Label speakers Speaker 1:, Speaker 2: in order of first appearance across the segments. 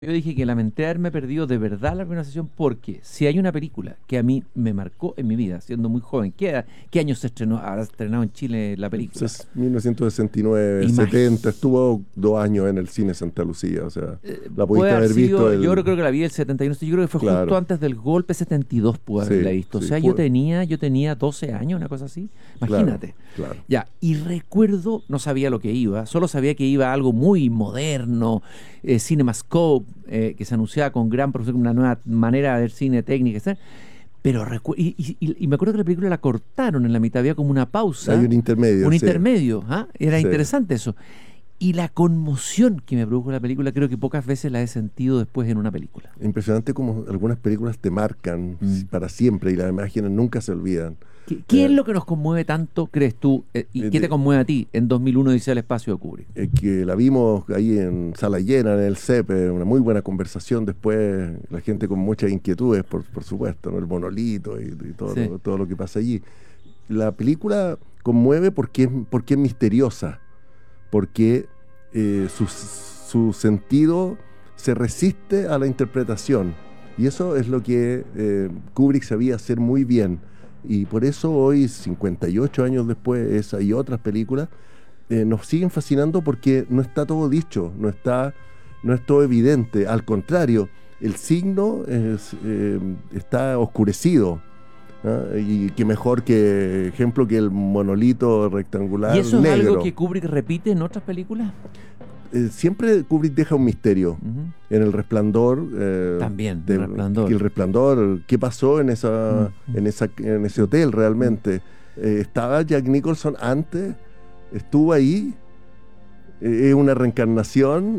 Speaker 1: Yo dije que lamenté haberme perdido de verdad la conversación porque si hay una película que a mí me marcó en mi vida, siendo muy joven, ¿qué año se estrenó? Habrá estrenado en Chile la película.
Speaker 2: Es 1969,
Speaker 1: Imag-
Speaker 2: 70, estuvo 2 años en el cine Santa Lucía, o sea, la
Speaker 1: Puede
Speaker 2: pudiste
Speaker 1: haber
Speaker 2: haber visto
Speaker 1: sido, yo creo que la vi el 71, yo creo que fue justo
Speaker 2: claro,
Speaker 1: antes del golpe 72, pude haberla
Speaker 2: sí,
Speaker 1: visto. O
Speaker 2: sí,
Speaker 1: sea, yo tenía 12 años, una cosa así.
Speaker 2: claro,
Speaker 1: Imagínate.
Speaker 2: claro.
Speaker 1: Ya, y recuerdo, no sabía lo que iba, solo sabía que iba a algo muy moderno, CinemaScope, que se anunciaba con gran producción, una nueva manera de ver cine técnica, etc. Pero y me acuerdo que la película la cortaron en la mitad, había como una pausa,
Speaker 2: Hay un intermedio,
Speaker 1: un
Speaker 2: sí,
Speaker 1: intermedio, ¿ah? Era
Speaker 2: sí.
Speaker 1: interesante eso. Y la conmoción que me produjo la película, creo que pocas veces la he sentido después en una película.
Speaker 2: Impresionante como algunas películas te marcan
Speaker 1: Mm.
Speaker 2: para siempre y las imágenes nunca se olvidan.
Speaker 1: ¿Qué es
Speaker 2: Eh,
Speaker 1: lo que nos conmueve tanto, crees tú, y qué te
Speaker 2: de-
Speaker 1: conmueve a ti en 2001 dice el espacio de Kubrick?
Speaker 2: que la vimos ahí en sala llena, en el CEP, una muy buena conversación después, la gente con muchas inquietudes, por supuesto, ¿no? El monolito y todo,
Speaker 1: Sí.
Speaker 2: todo lo que pasa allí. La película conmueve porque es misteriosa, porque su sentido se resiste a la interpretación. Y eso es lo que Kubrick sabía hacer muy bien. Y por eso hoy, 58 años después, esa y otras películas, nos siguen fascinando porque no está todo dicho, no es todo evidente. Al contrario, el signo está oscurecido. ¿Ah? Y qué mejor que ejemplo que el monolito rectangular
Speaker 1: ¿Y eso es
Speaker 2: negro.
Speaker 1: algo que Kubrick repite en otras películas?
Speaker 2: Siempre Kubrick deja un misterio.
Speaker 1: Ujú.
Speaker 2: En El Resplandor,
Speaker 1: También, El Resplandor.
Speaker 2: El Resplandor, ¿qué pasó en en ese hotel realmente? ¿Estaba Jack Nicholson antes? ¿Estuvo ahí? ¿Es una reencarnación?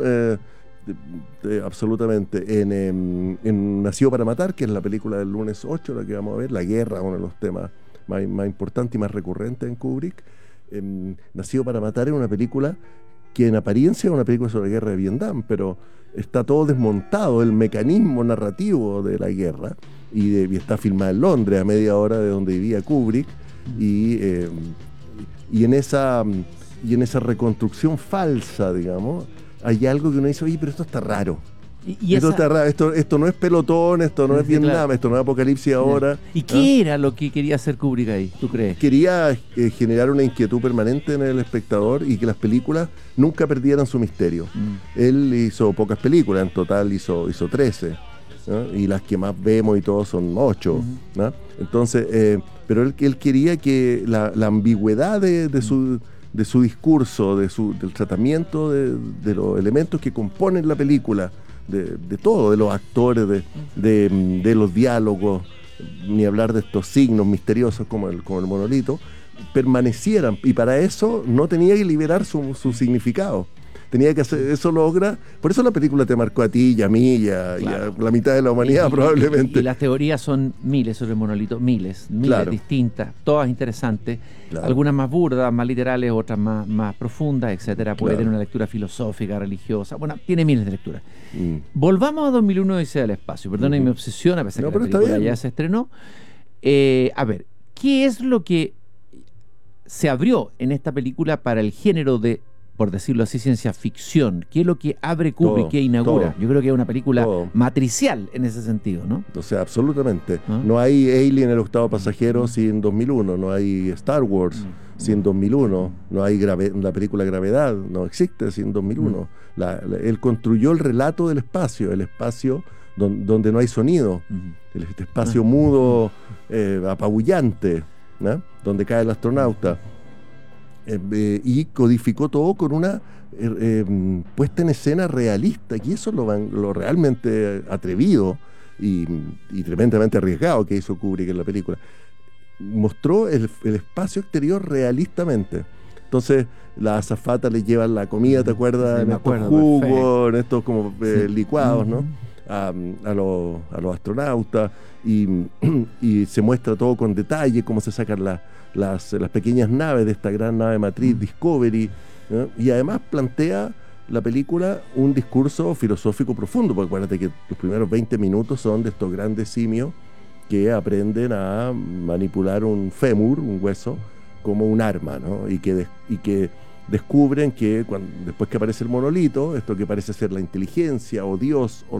Speaker 2: Absolutamente. En Nacido para Matar, que es la película del lunes 8, la que vamos a ver, la guerra, uno de los temas más importantes y más recurrentes en Kubrick. Nacido para Matar es una película que en apariencia es una película sobre la guerra de Vietnam, pero está todo desmontado, el mecanismo narrativo de la guerra, y está filmada en Londres, a media hora de donde vivía Kubrick, y, eh, y en esa reconstrucción falsa, digamos, hay algo que uno dice, oye, pero esto está raro.
Speaker 1: Y
Speaker 2: Esto
Speaker 1: esa,
Speaker 2: está raro, esto no es pelotón, esto no
Speaker 1: Sí,
Speaker 2: es
Speaker 1: sí,
Speaker 2: Vietnam,
Speaker 1: claro.
Speaker 2: esto no es Apocalipsis ahora.
Speaker 1: ¿Y
Speaker 2: ¿Ah?
Speaker 1: qué era lo que quería hacer Kubrick ahí, tú crees?
Speaker 2: Quería generar una inquietud permanente en el espectador y que las películas nunca perdieran su misterio. Él hizo pocas películas, en total hizo 13, ¿no? Y las que más vemos y todo son 8, ¿no? Entonces, pero él quería que la ambigüedad de su discurso, del tratamiento de los elementos que componen la película, de todo, de los actores, de los diálogos, ni hablar de estos signos misteriosos como el monolito, permanecieran. Y para eso no tenía que liberar su significado. Tenía que hacer, eso logra. Por eso la película te marcó a ti y a mí y a la mitad de la humanidad, probablemente.
Speaker 1: Y las teorías son miles sobre el monolito, miles
Speaker 2: Claro.
Speaker 1: distintas, todas interesantes,
Speaker 2: Claro.
Speaker 1: algunas más burdas, más literales, otras más profundas, etcétera. Puede
Speaker 2: Claro.
Speaker 1: tener una lectura filosófica, religiosa, bueno, tiene miles de lecturas.
Speaker 2: Mm.
Speaker 1: Volvamos a 2001 Odisea del espacio, perdona mi obsesión, a pesar
Speaker 2: No,
Speaker 1: que la
Speaker 2: pero está
Speaker 1: película
Speaker 2: bien.
Speaker 1: ya se estrenó. A ver, ¿qué es lo que se abrió en esta película para el género de, por decirlo así, ciencia ficción? ¿Qué es lo que abre Kubrick,
Speaker 2: Todo,
Speaker 1: que inaugura?
Speaker 2: todo.
Speaker 1: Yo creo que es una película
Speaker 2: Todo.
Speaker 1: matricial en ese sentido, ¿no?
Speaker 2: O sea, absolutamente.
Speaker 1: ¿Ah?
Speaker 2: No hay Alien, el octavo pasajero, sin 2001. No hay Star Wars sin 2001. No hay la película Gravedad. No existe sin 2001. Él construyó el relato del espacio, el espacio donde no hay sonido. Este espacio mudo, apabullante, ¿no? Donde cae el astronauta. Y codificó todo con una puesta en escena realista, y eso es lo realmente atrevido y tremendamente arriesgado que hizo Kubrick en la película. Mostró el espacio exterior realistamente. Entonces, la azafata le llevan la comida, ¿te acuerdas?
Speaker 1: Sí,
Speaker 2: En
Speaker 1: me
Speaker 2: estos
Speaker 1: acuerdo,
Speaker 2: jugos,
Speaker 1: perfecto.
Speaker 2: en estos como
Speaker 1: Sí.
Speaker 2: licuados, ¿no? A los astronautas, y se muestra todo con detalle, cómo se sacan las pequeñas naves de esta gran nave matriz Discovery, ¿no? Y además plantea la película un discurso filosófico profundo, porque acuérdate que los primeros 20 minutos son de estos grandes simios que aprenden a manipular un fémur, un hueso, como un arma, ¿no? Y que descubren que después que aparece el monolito, esto que parece ser la inteligencia o Dios o